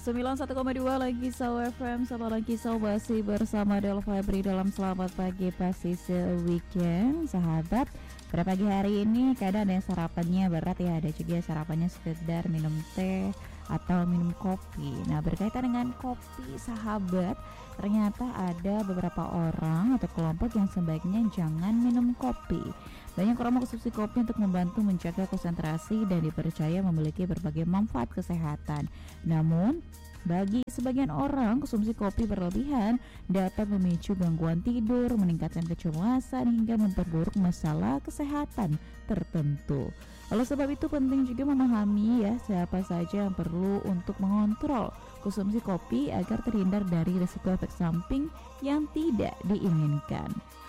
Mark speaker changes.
Speaker 1: 91,2 lagi Kisau FM. Sama lagi Kisau masih bersama Del Febri dalam Selamat Pagi Pasti Weekend. Sahabat, pada pagi hari ini kadang ada yang sarapannya berat ya, ada juga sarapannya sekedar minum teh atau minum kopi. Nah, berkaitan dengan kopi, sahabat, ternyata ada beberapa orang atau kelompok yang sebaiknya jangan minum kopi. Banyak orang mengkonsumsi kopi untuk membantu menjaga konsentrasi dan dipercaya memiliki berbagai manfaat kesehatan. Namun, bagi sebagian orang, konsumsi kopi berlebihan dapat memicu gangguan tidur, meningkatkan kecemasan, hingga memperburuk masalah kesehatan tertentu. Oleh sebab itu penting juga memahami ya siapa saja yang perlu untuk mengontrol konsumsi kopi agar terhindar dari risiko efek samping yang tidak diinginkan.